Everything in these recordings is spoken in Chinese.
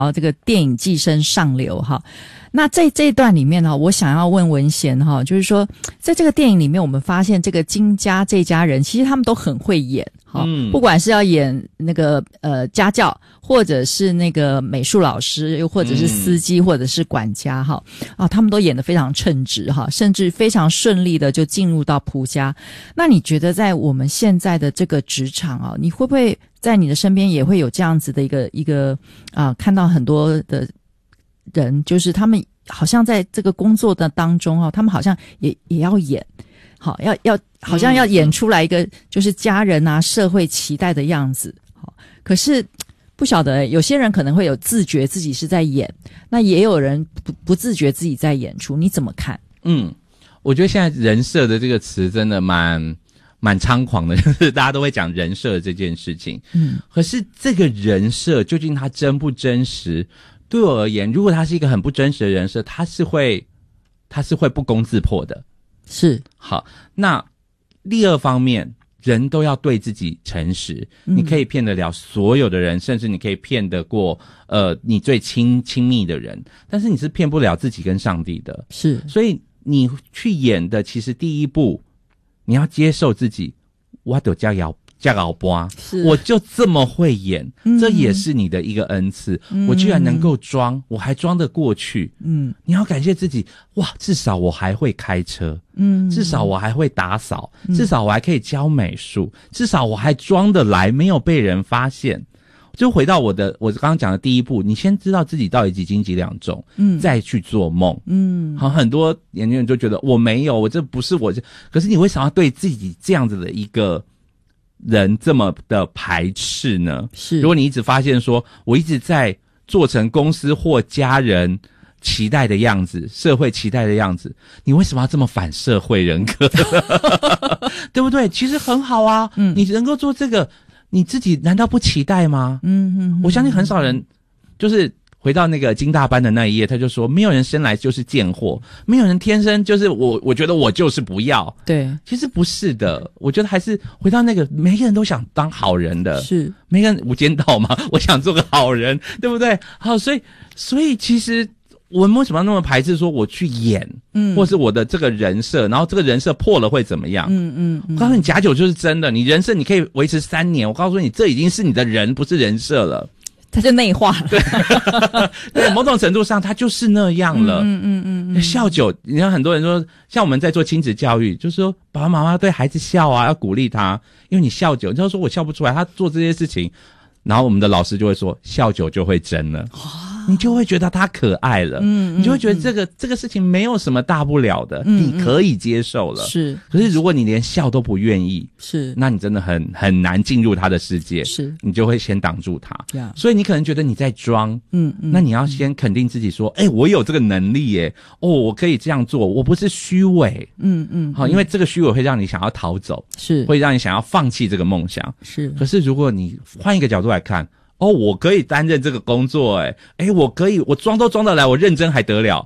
这个电影寄生上流哈。那在这一段里面呢，我想要问文贤哈，就是说在这个电影里面，我们发现这个金家这家人其实他们都很会演哈，不管是要演那个家教，或者是那个美术老师，又或者是司机，或者是管家哈，他们都演得非常称职哈，甚至非常顺利的就进入到蒲家。那你觉得在我们现在的这个职场你会不会在你的身边也会有这样子的一个看到很多的人，就是他们好像在这个工作的当中他们好像也要演，好好像要演出来一个就是家人社会期待的样子。好，可是不晓得有些人可能会有自觉自己是在演，那也有人不自觉自己在演出，你怎么看？ 我觉得现在人设的这个词真的蛮猖狂的，就是大家都会讲人设这件事情。可是这个人设究竟它真不真实？对我而言，如果他是一个很不真实的人设，他是会不攻自破的。是。好，那第二方面，人都要对自己诚实。你可以骗得了所有的人，甚至你可以骗得过你最亲密的人，但是你是骗不了自己跟上帝的。是。所以你去演的，其实第一步，你要接受自己，我就加老波，我就这么会演，这也是你的一个恩赐。我居然能够装，我还装得过去。你要感谢自己，哇，至少我还会开车，至少我还会打扫，至少我还可以教美术，至少我还装得来，没有被人发现。就回到我刚刚讲的第一步，你先知道自己到底几斤几两重，再去做梦。好，很多研究人就觉得我没有，我这不是我，可是你为什么要对自己这样子的一个人这么的排斥呢？是，如果你一直发现说我一直在做成公司或家人期待的样子，社会期待的样子，你为什么要这么反社会人格？对不对？其实很好啊，你能够做这个，你自己难道不期待吗？我相信很少人，就是回到那个金大班的那一页，他就说没有人生来就是贱货，没有人天生就是我觉得我就是不要。对，其实不是的，我觉得还是回到那个每个人都想当好人的，是每个人无间道嘛，我想做个好人，对不对？好，所以其实我们为什么要那么排斥说我去演，或是我的这个人设，然后这个人设破了会怎么样？我告诉你，假酒就是真的，你人设你可以维持3年，我告诉你，这已经是你的人，不是人设了。它就内化了。对，某种程度上它就是那样了。笑酒，你看很多人说，像我们在做亲子教育，就是说爸爸妈妈对孩子笑啊，要鼓励他，因为你笑酒，你就说我笑不出来，他做这些事情，然后我们的老师就会说，笑酒就会真了。你就会觉得他可爱了，你就会觉得这个事情没有什么大不了的，你可以接受了。是，可是如果你连笑都不愿意，是，那你真的很难进入他的世界，是，你就会先挡住他。所以你可能觉得你在装，那你要先肯定自己说，我有这个能力耶，我可以这样做，我不是虚伪，好，因为这个虚伪会让你想要逃走，是，会让你想要放弃这个梦想，是。可是如果你换一个角度来看，我可以担任这个工作，我可以，我装都装得来，我认真还得了。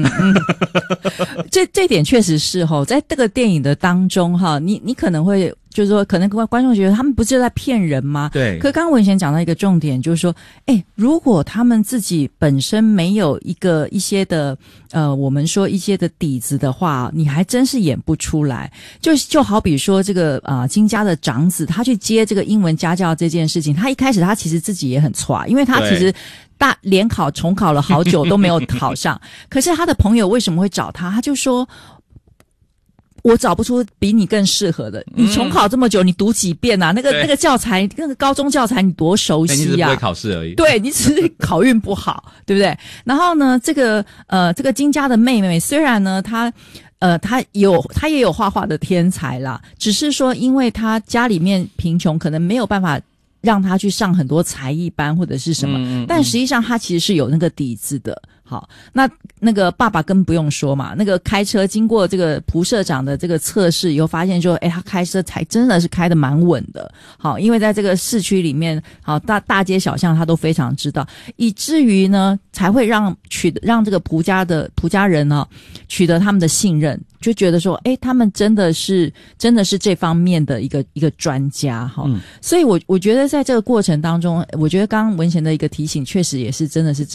这点确实是在这个电影的当中你可能会就是说，可能观众觉得他们不是在骗人吗？对。可刚刚文贤讲到一个重点，就是说，如果他们自己本身没有一些的我们说一些的底子的话，你还真是演不出来。就好比说这个金家的长子，他去接这个英文家教这件事情，他一开始他其实自己也很挫，因为他其实联考重考了好久都没有考上。可是他的朋友为什么会找他？他就说，我找不出比你更适合的。你重考这么久，你读几遍啊？那个教材，那个高中教材你多熟悉啊？你只是不会考试而已。对，你只是考运不好，对不对？然后呢，这个金家的妹妹，虽然呢她也有画画的天才啦，只是说因为她家里面贫穷，可能没有办法让他去上很多才艺班或者是什么，但实际上他其实是有那个底子的。 好，那个爸爸更不用说嘛，那个开车经过这个蒲社长的这个测试以后，发现说，他开车才真的是开得蛮稳的。好，因为在这个市区里面，好大街小巷他都非常知道，以至于呢才会让这个蒲家人呢取得他们的信任，就觉得说，他们真的是这方面的一个专家哈。所以我觉得在这个过程当中，我觉得刚刚文贤的一个提醒，确实也是真的是